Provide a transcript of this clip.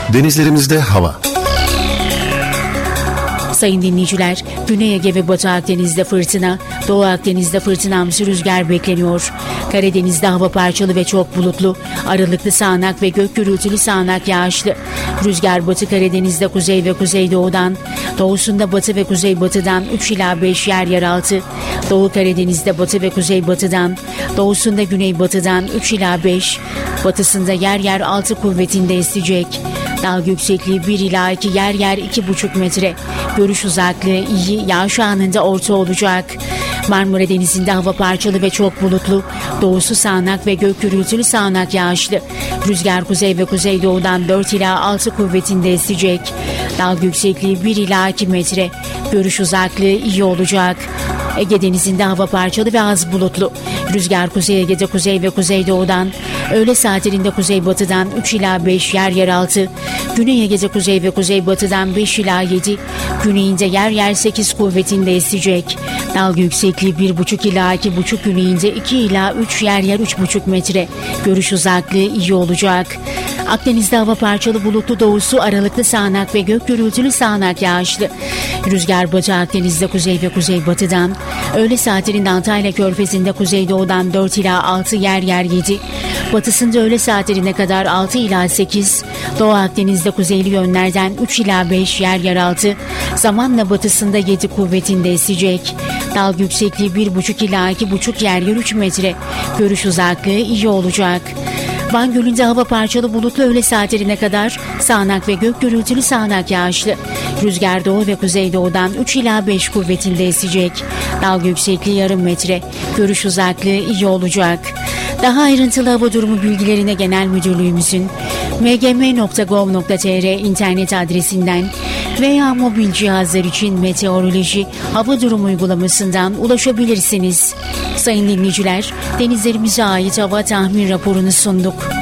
Denizlerimizde hava. Sayın dinleyiciler, Güney Ege ve Batı Akdeniz'de fırtına, Doğu Akdeniz'de fırtınamsı rüzgar bekleniyor. Karadeniz'de hava parçalı ve çok bulutlu, aralıklı sağanak ve gök gürültülü sağanak yağışlı. Rüzgar Batı Karadeniz'de kuzey ve kuzeydoğudan, doğusunda batı ve kuzeybatıdan 3 ila 5 yer altı. Doğu Karadeniz'de batı ve kuzeybatıdan, doğusunda güneybatıdan 3 ila 5, batısında yer 6 kuvvetinde esecek. Dalga yüksekliği 1 ila 2, yer 2,5 metre. Görüş uzaklığı iyi, yağış anında orta olacak. Marmara Denizi'nde hava parçalı ve çok bulutlu. Doğusu sağanak ve gök gürültülü sağanak yağışlı. Rüzgar kuzey ve kuzeydoğudan 4 ila 6 kuvvetinde esecek. Dalga yüksekliği 1 ila 2 metre. Görüş uzaklığı iyi olacak. Ege Denizi'nde hava parçalı ve az bulutlu. Rüzgar Kuzey Ege'de kuzey ve kuzeydoğudan, öğle saatlerinde kuzeybatıdan 3 ila 5 yer altı. Güney Ege'de kuzey ve kuzeybatıdan 5 ila 7, güneyinde yer 8 kuvvetinde esecek. Dalga yüksekliği 1,5 ila 2,5, güneyinde 2 ila 3 yer 3,5 metre. Görüş uzaklığı iyi olacak. Akdeniz'de hava parçalı bulutlu, doğusu aralıklı sağanak ve gök gürültülü sağanak yağışlı. Rüzgar Batı Akdeniz'de kuzey ve kuzeybatıdan, öğle saatlerinde Antalya Körfezi'nde kuzeydoğudan 4 ila 6 yer 7, batısında öğle saatlerine kadar 6 ila 8, Doğu Akdeniz'de kuzeyli yönlerden 3 ila 5 yer 6, zamanla batısında 7 kuvvetinde esecek. Dalga yüksekliği 1,5 ila 2,5 yer 3 metre. Görüş uzaklığı iyi olacak. Van Gölü'nde hava parçalı bulutlu, öğle saatlerine kadar sağanak ve gök gürültülü sağanak yağışlı. Rüzgar doğu ve kuzeydoğudan 3 ila 5 kuvvetinde esecek. Dalga yüksekliği yarım metre. Görüş uzaklığı iyi olacak. Daha ayrıntılı hava durumu bilgilerine Genel Müdürlüğümüzün mgm.gov.tr internet adresinden veya mobil cihazlar için meteoroloji hava durumu uygulamasından ulaşabilirsiniz. Sayın dinleyiciler, denizlerimize ait hava tahmin raporunu sunduk.